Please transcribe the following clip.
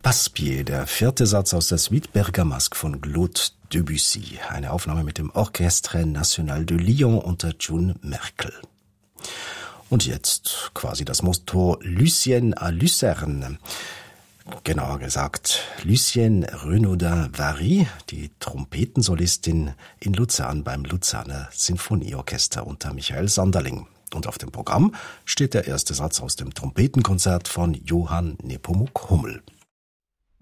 Passepied, der vierte Satz aus der Suite Bergamasque von Claude Debussy. Eine Aufnahme mit dem Orchestre National de Lyon unter June Merkel. Und jetzt quasi das Motto Lucienne à Lucerne. Genauer gesagt, Lucienne Renaudin-Vary, die Trompetensolistin in Luzern beim Luzerner Sinfonieorchester unter Michael Sanderling. Und auf dem Programm steht der erste Satz aus dem Trompetenkonzert von Johann Nepomuk Hummel.